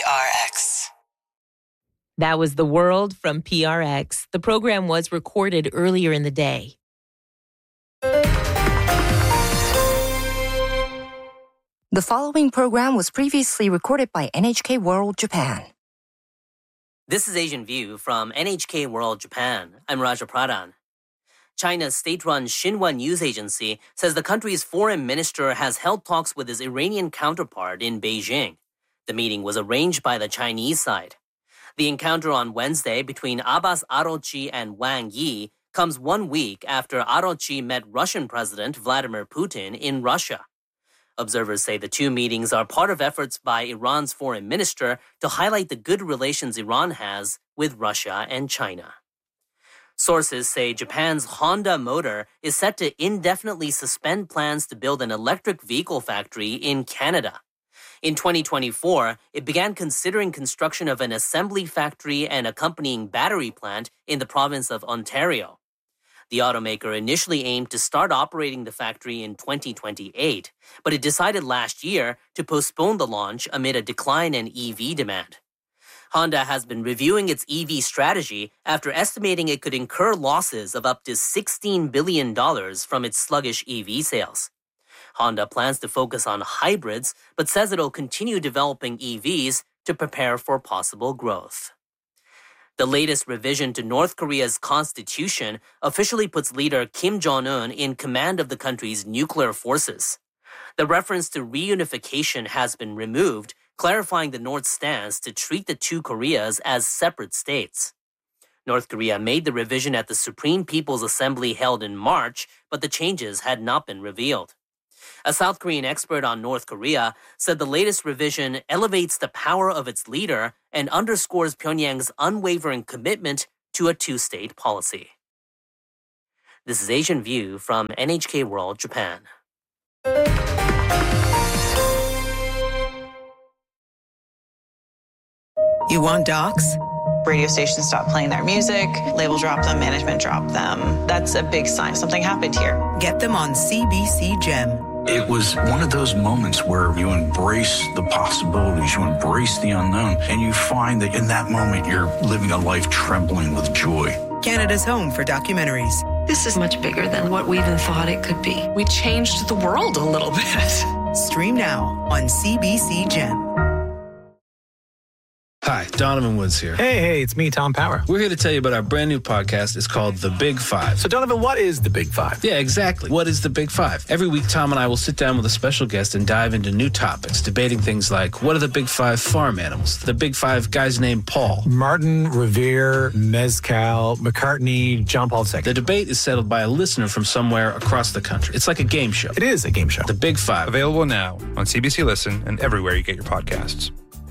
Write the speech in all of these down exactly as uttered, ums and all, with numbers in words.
R X. That was The World from P R X. The program was recorded earlier in the day. The following program was previously recorded by N H K World Japan. This is Asian View from N H K World Japan. I'm Raja Pradhan. China's state-run Xinhua news agency says the country's foreign minister has held talks with his Iranian counterpart in Beijing. The meeting was arranged by the Chinese side. The encounter on Wednesday between Abbas Araghchi and Wang Yi comes one week after Araghchi met Russian President Vladimir Putin in Russia. Observers say the two meetings are part of efforts by Iran's foreign minister to highlight the good relations Iran has with Russia and China. Sources say Japan's Honda Motor is set to indefinitely suspend plans to build an electric vehicle factory in Canada. In twenty twenty-four, it began considering construction of an assembly factory and accompanying battery plant in the province of Ontario. The automaker initially aimed to start operating the factory in twenty twenty-eight, but it decided last year to postpone the launch amid a decline in E V demand. Honda has been reviewing its E V strategy after estimating it could incur losses of up to sixteen billion dollars from its sluggish E V sales. Honda plans to focus on hybrids, but says it'll continue developing E Vs to prepare for possible growth. The latest revision to North Korea's constitution officially puts leader Kim Jong-un in command of the country's nuclear forces. The reference to reunification has been removed, clarifying the North's stance to treat the two Koreas as separate states. North Korea made the revision at the Supreme People's Assembly held in March, but the changes had not been revealed. A South Korean expert on North Korea said the latest revision elevates the power of its leader and underscores Pyongyang's unwavering commitment to a two-state policy. This is Asian View from N H K World Japan. You want docs? Radio stations stopped playing their music, label dropped them, management dropped them. That's a big sign something happened here. Get them on C B C Gem. It was one of those moments where you embrace the possibilities, you embrace the unknown, and you find that in that moment you're living a life trembling with joy. Canada's home for documentaries. This is much bigger than what we even thought it could be. We changed the world a little bit. Stream now on C B C Gem. Hi, Donovan Woods here. Hey, hey, it's me, Tom Power. We're here to tell you about our brand new podcast. It's called The Big Five. So, Donovan, what is The Big Five? Yeah, exactly. What is The Big Five? Every week, Tom and I will sit down with a special guest and dive into new topics, debating things like, what are the Big Five farm animals? The Big Five guys named Paul. Martin, Revere, Mezcal, McCartney, John Paul the Second. The debate is settled by a listener from somewhere across the country. It's like a game show. It is a game show. The Big Five. Available now on C B C Listen and everywhere you get your podcasts.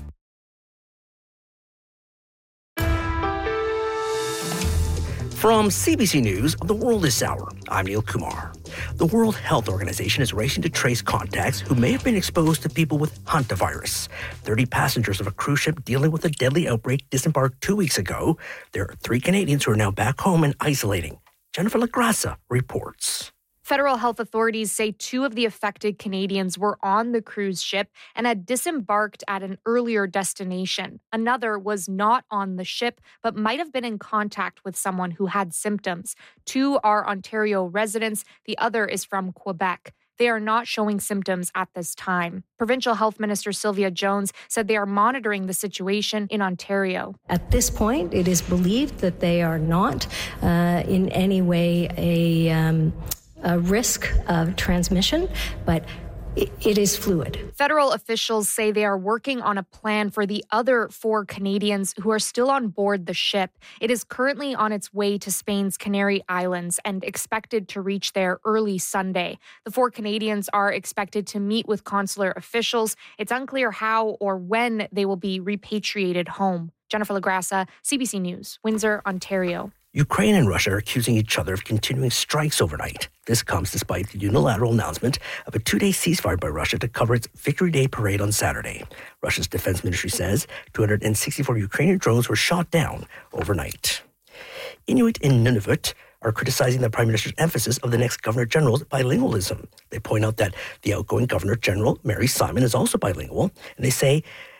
From C B C News, The World This Hour, I'm Neil Kumar. The World Health Organization is racing to trace contacts who may have been exposed to people with hantavirus. thirty passengers of a cruise ship dealing with a deadly outbreak disembarked two weeks ago. There are three Canadians who are now back home and isolating. Jennifer LaGrassa reports. Federal health authorities say two of the affected Canadians were on the cruise ship and had disembarked at an earlier destination. Another was not on the ship, but might have been in contact with someone who had symptoms. Two are Ontario residents. The other is from Quebec. They are not showing symptoms at this time. Provincial Health Minister Sylvia Jones said they are monitoring the situation in Ontario. At this point, it is believed that they are not uh, in any way a... Um, a risk of transmission, but it is fluid. Federal officials say they are working on a plan for the other four Canadians who are still on board the ship. It is currently on its way to Spain's Canary Islands and expected to reach there early Sunday. The four Canadians are expected to meet with consular officials. It's unclear how or when they will be repatriated home. Jennifer LaGrassa, C B C News, Windsor, Ontario. Ukraine and Russia are accusing each other of continuing strikes overnight. This comes despite the unilateral announcement of a two-day ceasefire by Russia to cover its Victory Day parade on Saturday. Russia's defense ministry says two hundred sixty-four Ukrainian drones were shot down overnight. Inuit in Nunavut are criticizing the Prime Minister's emphasis of the next Governor General's bilingualism. They point out that the outgoing Governor General, Mary Simon, is also bilingual, and they say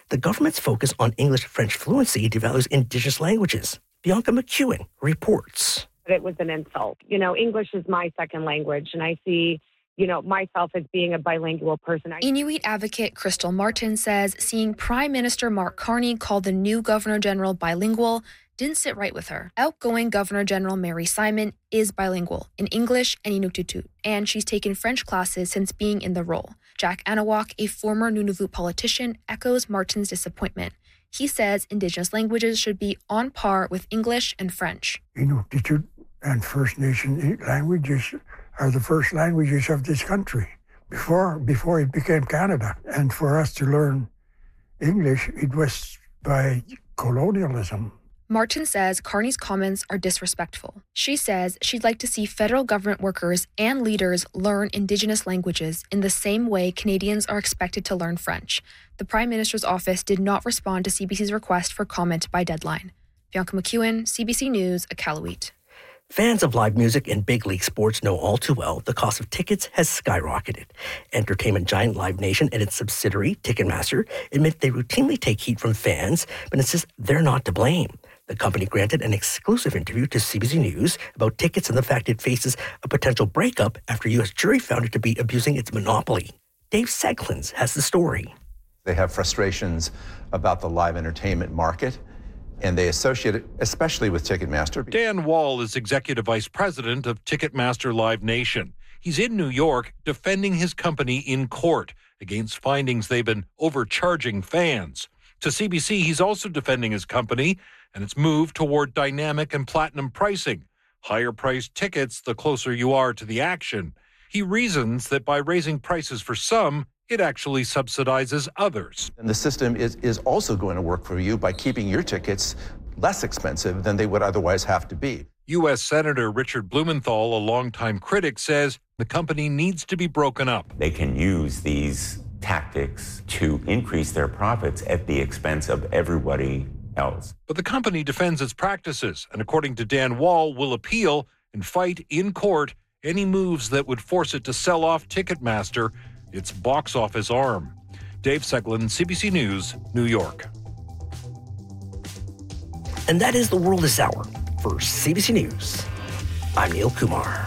the government's focus on English-French fluency devalues indigenous languages. Bianca McEwen reports. It was an insult. You know, English is my second language, and I see, you know, myself as being a bilingual person. Inuit advocate Crystal Martin says seeing Prime Minister Mark Carney call the new Governor General bilingual didn't sit right with her. Outgoing Governor General Mary Simon is bilingual in English and Inuktitut, and she's taken French classes since being in the role. Jack Anawak, a former Nunavut politician, echoes Martin's disappointment. He says Indigenous languages should be on par with English and French. Inuktitut and First Nation languages are the first languages of this country before before it became Canada. And for us to learn English, it was by colonialism. Martin says Carney's comments are disrespectful. She says she'd like to see federal government workers and leaders learn Indigenous languages in the same way Canadians are expected to learn French. The Prime Minister's office did not respond to C B C's request for comment by deadline. Bianca McEwen, C B C News, Iqaluit. Fans of live music and big league sports know all too well the cost of tickets has skyrocketed. Entertainment giant Live Nation and its subsidiary, Ticketmaster, admit they routinely take heat from fans, but insist they're not to blame. The company granted an exclusive interview to C B C News about tickets and the fact it faces a potential breakup after a U S jury found it to be abusing its monopoly. Dave Seglins has the story. They have frustrations about the live entertainment market, and they associate it especially with Ticketmaster. Dan Wall is Executive Vice President of Ticketmaster Live Nation. He's in New York defending his company in court against findings they've been overcharging fans. To C B C, he's also defending his company and its move toward dynamic and platinum pricing. Higher priced tickets the closer you are to the action. He reasons that by raising prices for some, it actually subsidizes others. And the system is, is also going to work for you by keeping your tickets less expensive than they would otherwise have to be. U S Senator Richard Blumenthal, a longtime critic, says the company needs to be broken up. They can use these tactics to increase their profits at the expense of everybody else. But the company defends its practices, and according to Dan Wall, will appeal and fight in court any moves that would force it to sell off Ticketmaster, its box office arm. Dave Seglin, C B C News, New York. And that is the world this hour. For C B C News, I'm Neil Kumar.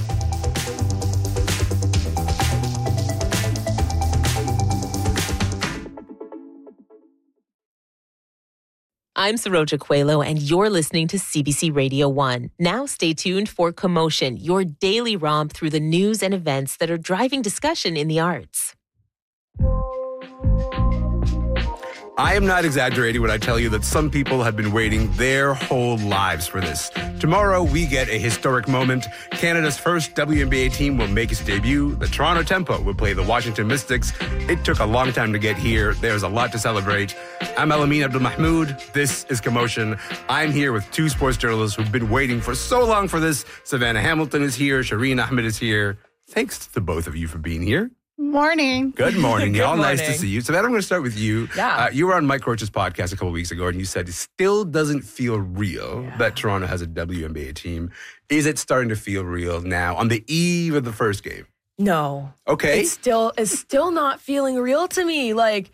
I'm Saroja Coelho, and you're listening to C B C Radio one. Now stay tuned for Commotion, your daily romp through the news and events that are driving discussion in the arts. I am not exaggerating when I tell you that some people have been waiting their whole lives for this. Tomorrow, we get a historic moment. Canada's first W N B A team will make its debut. The Toronto Tempo will play the Washington Mystics. It took a long time to get here. There's a lot to celebrate. I'm Alamin Abdul-Mahmoud. This is Commotion. I'm here with two sports journalists who've been waiting for so long for this. Savannah Hamilton is here. Shireen Ahmed is here. Thanks to both of you for being here. Morning. Good morning, Good y'all. morning. Nice to see you. Savannah, I'm going to start with you. Yeah. Uh, you were on Mike Roach's podcast a couple weeks ago, and you said it still doesn't feel real yeah. that Toronto has a W N B A team. Is it starting to feel real now on the eve of the first game? No. Okay. It's still it's still not feeling real to me. Like,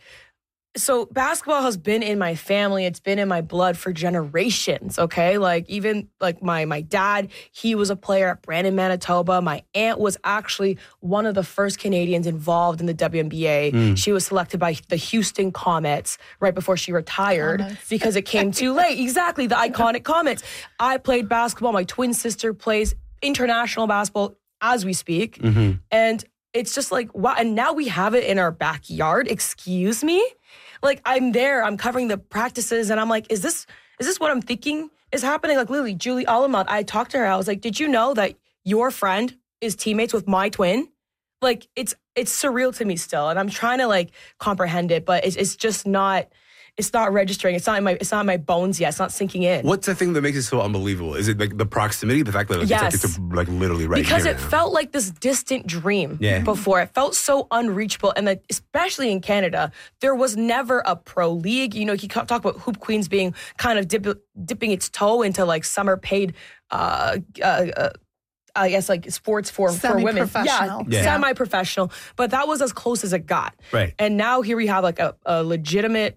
so basketball has been in my family. It's been in my blood for generations, okay? Like, even, like, my my dad, he was a player at Brandon, Manitoba. My aunt was actually one of the first Canadians involved in the W N B A. Mm. She was selected by the Houston Comets right before she retired Comets. because it came too late. Exactly, the iconic Comets. I played basketball. My twin sister plays international basketball as we speak. Mm-hmm. And it's just like, wow. And now we have it in our backyard. Excuse me? Like, I'm there, I'm covering the practices, and I'm like, is this is this what I'm thinking is happening? Like, literally, Julie Alamont, I talked to her, I was like, did you know that your friend is teammates with my twin? Like, it's it's surreal to me still, and I'm trying to, like, comprehend it, but it's, it's just not, it's not registering. It's not in my, it's not in my bones yet. It's not sinking in. What's the thing that makes it so unbelievable? Is it like the proximity, the fact that it's, yes. like, it's like literally right because here it now? felt like this distant dream yeah. before. It felt so unreachable, and that especially in Canada, there was never a pro league. You know, you talk about Hoop Queens being kind of dip, dipping its toe into like summer paid. Uh, uh, uh, I guess like sports for, for women. Yeah, yeah, semi-professional. But that was as close as it got. Right. And now here we have like a, a legitimate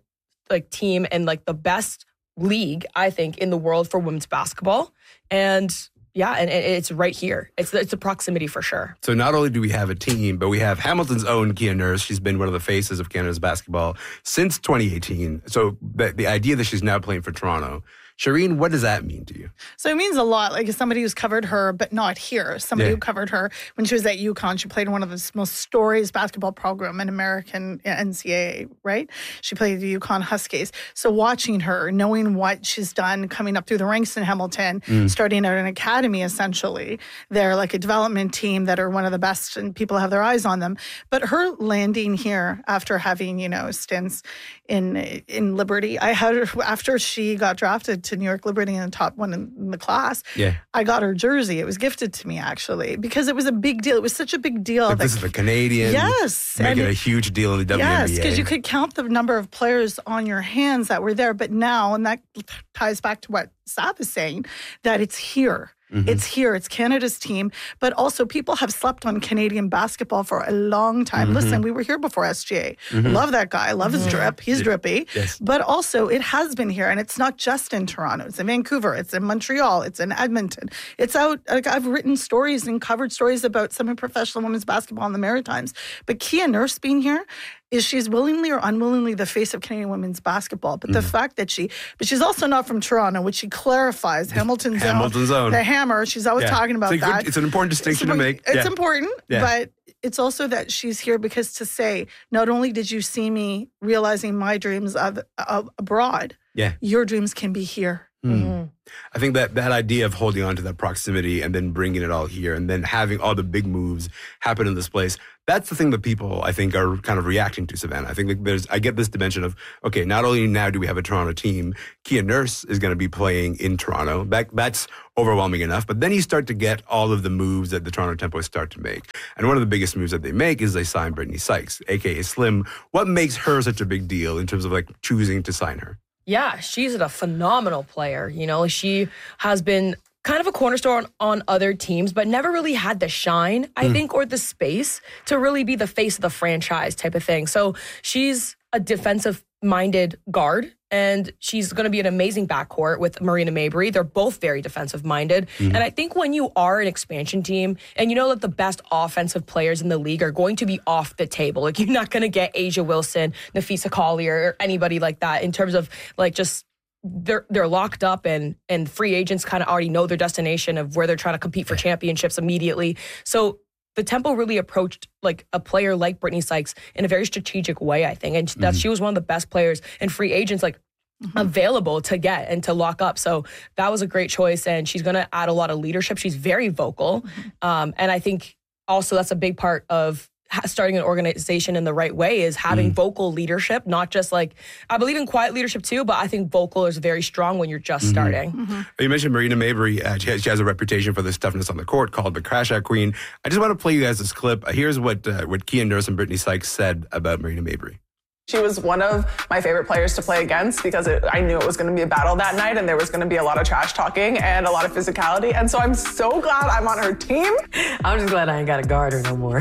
like team and like the best league, I think, in the world for women's basketball. And yeah, and it's right here. It's it's a proximity for sure. So not only do we have a team, but we have Hamilton's own Kia Nurse. She's been one of the faces of Canada's basketball since twenty eighteen. So the, the idea that she's now playing for Toronto, Shireen, what does that mean to you? So it means a lot. Like, as somebody who's covered her, but not here. Somebody Yeah. who covered her when she was at UConn. She played in one of the most storied basketball program in American N C double A, right? She played the UConn Huskies. So watching her, knowing what she's done, coming up through the ranks in Hamilton, Mm. starting out an academy, essentially. They're like a development team that are one of the best, and people have their eyes on them. But her landing here after having, you know, stints in in Liberty. I had her, after she got drafted to New York Liberty in the top one in the class, Yeah. I got her jersey. It was gifted to me, actually, because it was a big deal. It was such a big deal. Like that- this is a Canadian. Yes. Making And a it- huge deal in the W N B A. Yes, because you could count the number of players on your hands that were there. But now, and that ties back to what Sav is saying, that it's here. Mhm. It's here. It's Canada's team. But also, people have slept on Canadian basketball for a long time. Mhm. Listen, we were here before S G A. Mhm. Love that guy. Love his Mhm. drip. He's Yeah. drippy. Yes. But also, it has been here. And it's not just in Toronto. It's in Vancouver. It's in Montreal. It's in Edmonton. It's out. Like, I've written stories and covered stories about semi-professional women's basketball in the Maritimes. But Kia Nurse being here, is she's willingly or unwillingly the face of Canadian women's basketball. But the Mm-hmm. fact that she, but she's also not from Toronto, which she clarifies. Hamilton's Hamilton's own. The Hammer. She's always Yeah. talking about It's a good- that. it's an important distinction to make. It's Yeah. important, Yeah. but it's also that she's here because to say, not only did you see me realizing my dreams of, of abroad, Yeah. your dreams can be here. Hmm. I think that that idea of holding on to that proximity and then bringing it all here and then having all the big moves happen in this place, that's the thing that people, I think, are kind of reacting to, Savannah. I think that there's, I get this dimension of, okay, not only now do we have a Toronto team, Kia Nurse is going to be playing in Toronto. That, that's overwhelming enough. But then you start to get all of the moves that the Toronto Tempos start to make. And one of the biggest moves that they make is they sign Brittany Sykes, a k a. Slim. What makes her such a big deal in terms of like choosing to sign her? Yeah, she's a phenomenal player. You know, she has been kind of a cornerstone on, on other teams, but never really had the shine, I Mm. think, or the space to really be the face of the franchise type of thing. So she's a defensive-minded guard, and she's going to be an amazing backcourt with Marina Mabrey. They're both very defensive-minded. Mhm. And I think when you are an expansion team and you know that the best offensive players in the league are going to be off the table, like you're not going to get Asia Wilson, Nafisa Collier, or anybody like that in terms of like just they're they're locked up and and free agents kind of already know their destination of where they're trying to compete for championships immediately. So the Tempo really approached like a player like Brittany Sykes in a very strategic way, I think. And that Mhm. she was one of the best players and free agents like available to get and to lock up. So that was a great choice. And she's going to add a lot of leadership. She's very vocal. Um, and I think also that's a big part of ha- starting an organization in the right way is having Mhm. vocal leadership, not just like, I believe in quiet leadership too, but I think vocal is very strong when you're just Mhm. starting. You mentioned Marina Mabrey. Uh, she, has, she has a reputation for this toughness on the court called the Crash Out Queen. I just want to play you guys this clip. Uh, Here's what uh, what Kia Nurse and Brittany Sykes said about Marina Mabrey. She was one of my favorite players to play against because it, I knew it was going to be a battle that night and there was going to be a lot of trash talking and a lot of physicality. And so I'm so glad I'm on her team. I'm just glad I ain't got to guard her no more.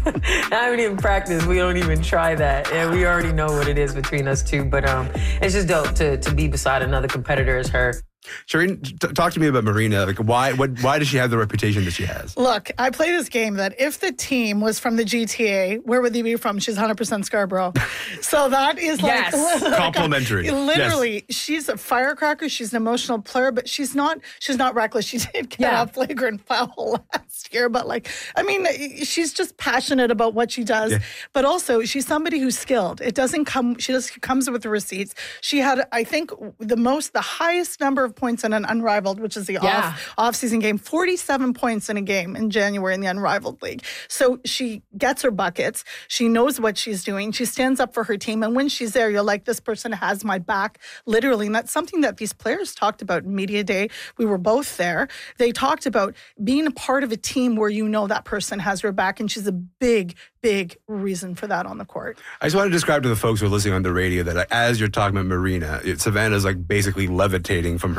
I haven't even practiced. We don't even try that. And we already know what it is between us two. But um, it's just dope to, to be beside another competitor as her. Shireen, t- talk to me about Marina. Like, why what why does she have the reputation that she has? Look, I play this game that if the team was from the G T A, where would they be from? She's one hundred percent Scarborough. So that is like... Yes. like Complimentary. Literally, she's a firecracker. She's an emotional player, but she's not She's not reckless. She did get Yeah. a flagrant foul last year, but like, I mean, she's just passionate about what she does. Yeah. But also, she's somebody who's skilled. It doesn't come... She just comes with the receipts. She had, I think, the most, the highest number of points in an Unrivaled, which is the Yeah. off off-season game, forty-seven points in a game in January in the Unrivaled League. So she gets her buckets. She knows what she's doing. She stands up for her team. And when she's there, you're like, this person has my back, literally. And that's something that these players talked about in Media Day. We were both there. They talked about being a part of a team where you know that person has your back. And she's a big, big reason for that on the court. I just want to describe to the folks who are listening on the radio that as you're talking about Marina, it- Savannah's like basically levitating from her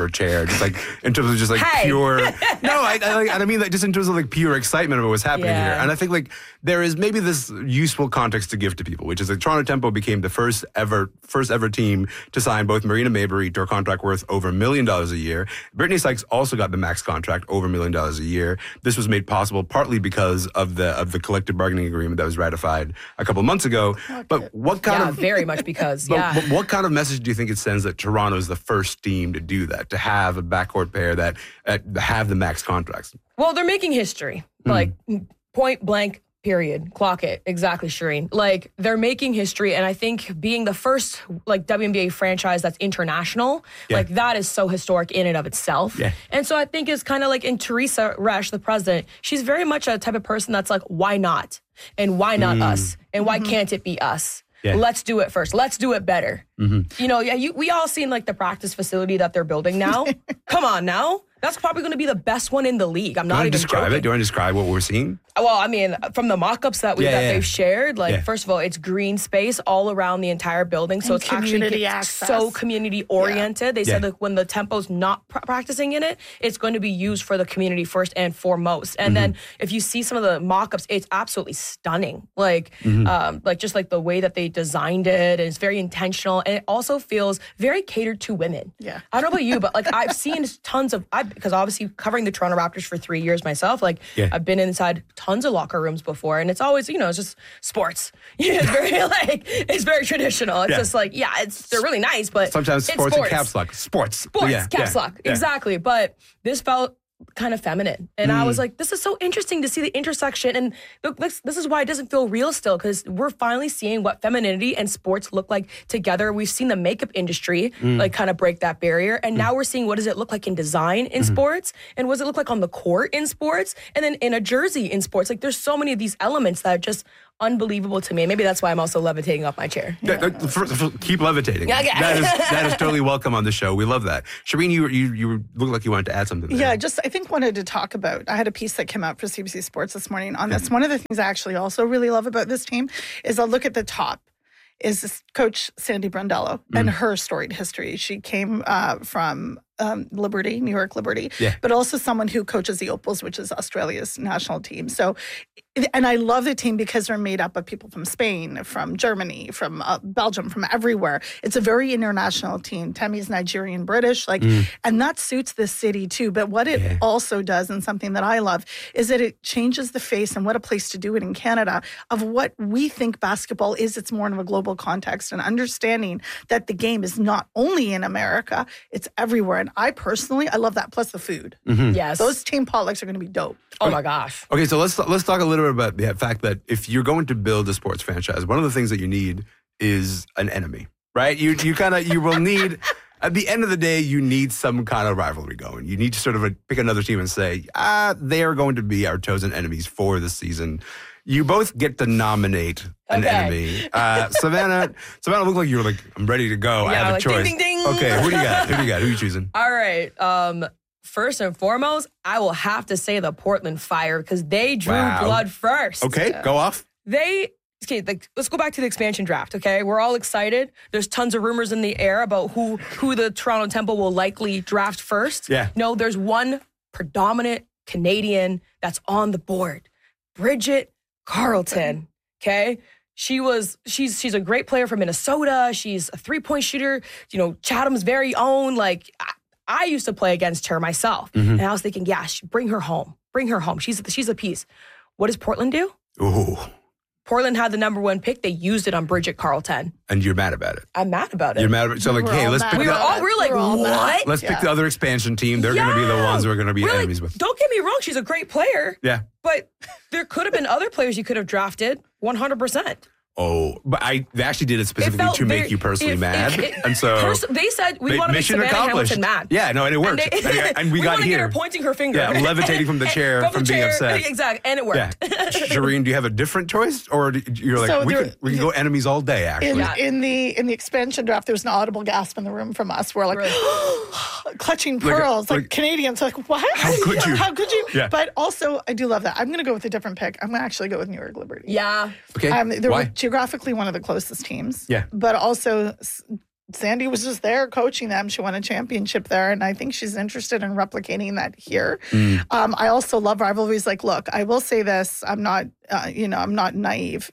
her chair, just like in terms of just like Hey. pure. No, I, I, like, and I mean like just in terms of like pure excitement of what's happening Yeah. here. And I think like there is maybe this useful context to give to people, which is that Toronto Tempo became the first ever first ever team to sign both Marina Mabrey to a contract worth over a million dollars a year. Brittany Sykes also got the max contract over a million dollars a year. This was made possible partly because of the of the collective bargaining agreement that was ratified a couple months ago. But what kind Yeah, of very much because, but, yeah. but what kind of message do you think it sends that Toronto is the first team to do that, to have a backcourt pair that uh, have the max contracts? Well, they're making history. Like, point blank, period. Clock it. Exactly, Shireen. Like, they're making history, and I think being the first, like, W N B A franchise that's international, Yeah. like, that is so historic in and of itself. Yeah. And so I think it's kind of like, in Teresa Resch, the president, she's very much a type of person that's like, why not? And why not Mm. us? And why can't it be us? Yeah. Let's do it first. Let's do it better. Mm-hmm. You know, yeah, you, we all seen like the practice facility that they're building now. Come on now. That's probably going to be the best one in the league. I'm Do you not want to even describe joking. it? Do you want to describe what we're seeing? Well, I mean, from the mock-ups that we Yeah, that yeah. they've shared, like Yeah. first of all, it's green space all around the entire building, so And it's actually community get- access. so community oriented. They said Yeah. that when the tempo's not pr- practicing in it, it's going to be used for the community first and foremost. And then if you see some of the mock-ups, it's absolutely stunning. Like, Mhm. um, like just like the way that they designed it, and it's very intentional, and it also feels very catered to women. Yeah. I don't know about you, but like I've seen tons of, I because obviously covering the Toronto Raptors for three years myself, like Yeah. I've been inside tons of locker rooms before, and it's always, you know, it's just sports. Yeah, it's very like it's very traditional. It's Yeah. just like, yeah, it's they're really nice, but Sometimes it's sports, and caps lock. Sports. Sports, Yeah, caps yeah, lock. yeah. Exactly. But this felt kind of feminine. And I was Mm. like, this is so interesting to see the intersection. And look, this, this is why it doesn't feel real still, because we're finally seeing what femininity and sports look like together. We've seen the makeup industry Mm. like kind of break that barrier. And now we're seeing what does it look like in design in Mm-hmm. sports? And what does it look like on the court in sports? And then in a jersey in sports. Like there's so many of these elements that are just unbelievable to me. Maybe that's why I'm also levitating off my chair. Yeah, uh, first- first, keep levitating. Yeah, yeah. That is that is totally welcome on the show. We love that. Shireen, you you you look like you wanted to add something there. Yeah, just I think wanted to talk about. I had a piece that came out for C B C Sports this morning on this. One of the things I actually also really love about this team is I'll look at the top. Is this Coach Sandy Brondello and Mm. her storied history. She came uh, from um, Liberty, New York Liberty, Yeah. but also someone who coaches the Opals, which is Australia's national team. So, and I love the team because they're made up of people from Spain, from Germany, from uh, Belgium, from everywhere. It's a very international team. Temi's Nigerian, British, like, Mm. and that suits this city too. But what it Yeah. also does, and something that I love, is that it changes the face, and what a place to do it in Canada, of what we think basketball is. It's more of a global context, and understanding that the game is not only in America, it's everywhere. And I personally, I love that. Plus the food. Mhm. Yes. Those team potlucks are going to be dope. Oh my gosh. Okay, so let's let's talk a little bit about the fact that if you're going to build a sports franchise, one of the things that you need is an enemy, right? You you kind of you will need. At the end of the day, you need some kind of rivalry going. You need to sort of pick another team and say, ah, they are going to be our chosen enemies for this season. You both get to nominate an Okay. enemy. Uh, Savannah, Savannah looked like you were like, I'm ready to go. I Yeah, have a like, ding, choice. ding, ding. Okay, who do you got? Who do you got? Who are you choosing? All right. Um, first and foremost, I will have to say the Portland Fire because they drew Wow. blood first. Okay, go off. They okay. Like, let's go back to the expansion draft. Okay, we're all excited. There's tons of rumors in the air about who who the Toronto Temple will likely draft first. Yeah. No, there's one predominant Canadian that's on the board, Bridget Carleton. Okay. She was, she's, she's a great player from Minnesota. She's a three point shooter, you know, Chatham's very own. Like, I, I used to play against her myself. Mhm. And I was thinking, yeah, sh- bring her home. Bring her home. She's, she's a piece. What does Portland do? Ooh, Portland had the number one pick. They used it on Bridget Carleton. and you're mad about it. I'm mad about it. You're mad about it. So like, We're hey, all let's mad pick We were the, all, we were like, We're all mad. what? let's pick Yeah. the other expansion team. They're going to be the Yeah. ones we're going to be We're like, enemies with. don't get me wrong. She's a great player. Yeah. But there could have been other players you could have drafted one hundred percent. Oh, but I they actually did it specifically felt to make very- you personally if- mad, if- it- and so pers- they said we ma- want to make mission Savannah accomplished. Hamilton mad. Yeah, no, and it worked. And, they- and, and we, got wanna here. Get her pointing her finger. Yeah, levitating from the chair From from, the being chair. upset. Exactly, and it Yeah, worked. Shireen, do you have a different choice, or do- you're like So we there- can we can go enemies all day? In, Actually, in the in the expansion draft, there was an audible gasp in the room from us. We're like clutching Like a- pearls, like, like- Canadians. Like what? How could you? How could you? Yeah. But also, I do love that. I'm going to go with a different pick. I'm going to actually go with New York Liberty. Yeah. Okay, Um, they're why? geographically one of the closest teams. Yeah. But also, s- Sandy was just there coaching them. She won a championship there, and I think she's interested in replicating that here. Mm. Um, I also love rivalries. Like, look, I will say this. I'm not, uh, you know, I'm not naive.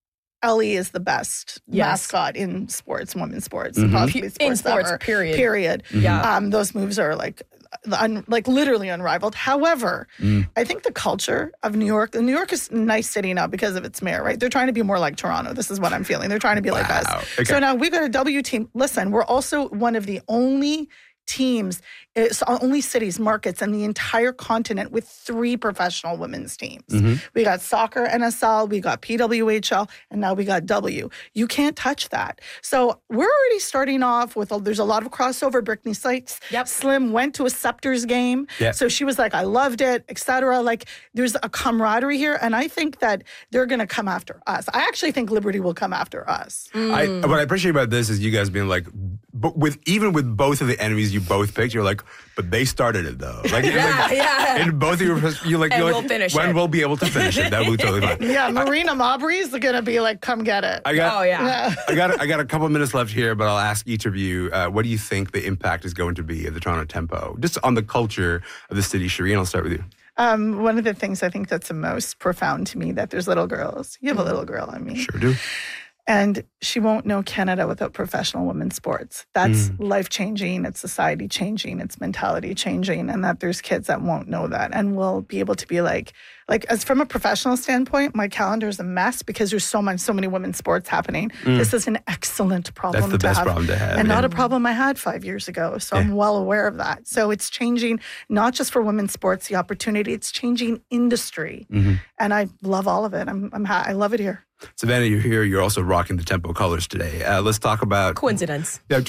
Ellie is the best yes. mascot in sports, women's sports, mm-hmm. possibly sports, in sports, ever, period. Period. Mm-hmm. Yeah. Um, those moves are like, un, like literally unrivaled. However, mm. I think the culture of New York, New York is a nice city now because of its mayor, right? They're trying to be more like Toronto. This is what I'm feeling. They're trying to be wow. like us. Okay. So now we've got a W team. Listen, we're also one of the only teams, it's only cities, markets in the entire continent with three professional women's teams. Mm-hmm. We got soccer N S L, we got P W H L, and now we got W. You can't touch that. So we're already starting off with, a, there's a lot of crossover. Brittany Sykes, yep. Slim went to a Scepters game. Yep. So she was like, I loved it, et cetera. Like there's a camaraderie here. And I think that they're going to come after us. I actually think Liberty will come after us. Mm. I, what I appreciate about this is you guys being like, but with even with both of the enemies you both picked, you're like, but they started it though. Like, yeah, like yeah. And both of you, you're like, and you're we'll like finish when it. we'll be able to finish it. That will be totally fine. Yeah, Marina Mabry's going to be like, come get it. I got, oh yeah. yeah. I got, I got a couple of minutes left here, but I'll ask each of you, uh, what do you think the impact is going to be of the Toronto Tempo, just on the culture of the city? Shireen, I'll start with you. Um, one of the things I think that's the most profound to me, that there's little girls. You have a little girl, I mean. Sure do. And she won't know Canada without professional women's sports. That's Mm. life-changing. It's society changing. It's mentality changing. And that there's kids that won't know that and will be able to be like, like as from a professional standpoint, my calendar is a mess because there's so much, so many women's sports happening. Mm. This is an excellent problem That's the to best have. problem to have. And yeah. not a problem I had five years ago. So Yeah. I'm well aware of that. So it's changing not just for women's sports, the opportunity, it's changing industry. Mm-hmm. And I love all of it. I'm, I'm ha- I love it here. Savannah, you're here. You're also rocking the Tempo colors today. Uh, let's talk about... Coincidence. Yeah,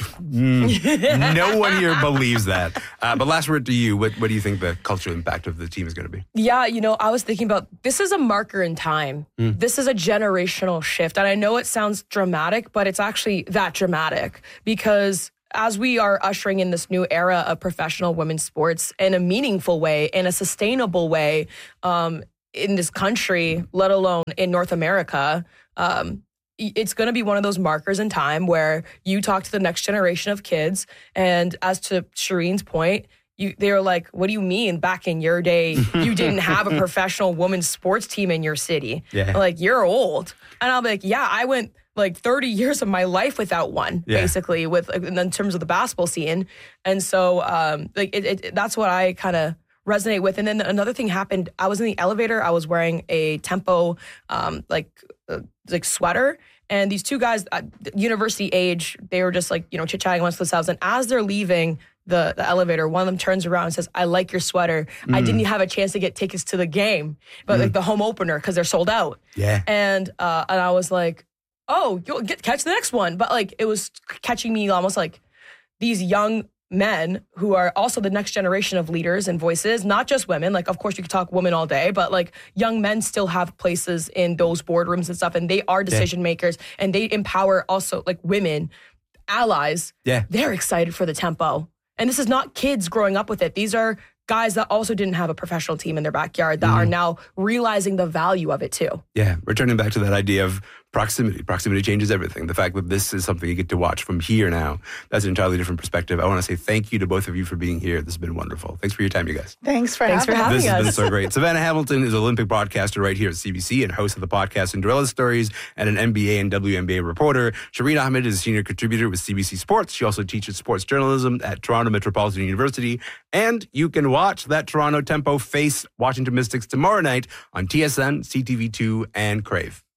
mm, no one here believes that. Uh, but last word to you. What, what do you think the cultural impact of the team is going to be? Yeah, you know, I was thinking about, this is a marker in time. Mm. This is a generational shift. And I know it sounds dramatic, but it's actually that dramatic because as we are ushering in this new era of professional women's sports in a meaningful way, in a sustainable way, um, in this country, let alone in North America, um, it's going to be one of those markers in time where you talk to the next generation of kids. And as to Shireen's point, you, they were like, what do you mean back in your day, you didn't have a professional women's sports team in your city? Yeah. Like, you're old. And I'll be like, yeah, I went like thirty years of my life without one, yeah. basically, with in terms of the basketball scene. And so um, like it, it, that's what I kind of resonate with. And then another thing happened. I was in the elevator. I was wearing a Tempo um, like uh, like sweater. And these two guys, uh, university age, they were just like, you know, chit-chatting amongst themselves. And as they're leaving the, the elevator, one of them turns around and says, I like your sweater. Mm. I didn't have a chance to get tickets to the game, but mm. like the home opener, because they're sold out. Yeah. And uh, and I was like, oh, you'll get catch the next one. But like, it was catching me almost like these young men who are also the next generation of leaders and voices, not just women. Like, of course, you could talk women all day, but like young men still have places in those boardrooms and stuff, and they are decision yeah. makers, and they empower also like women, allies. Yeah. They're excited for the Tempo. And this is not kids growing up with it. These are guys that also didn't have a professional team in their backyard that mm. are now realizing the value of it too. Yeah, returning back to that idea of proximity. Proximity changes everything. The fact that this is something you get to watch from here now, that's an entirely different perspective. I want to say thank you to both of you for being here. This has been wonderful. Thanks for your time, you guys. Thanks for Thanks having, for having us. This has us. been so great. Savannah Hamilton is an Olympic broadcaster right here at C B C and host of the podcast Cinderella Stories, and an N B A and W N B A reporter. Shireen Ahmed is a senior contributor with C B C Sports. She also teaches sports journalism at Toronto Metropolitan University. And you can watch that Toronto Tempo face Washington Mystics tomorrow night on T S N, C T V two, and Crave.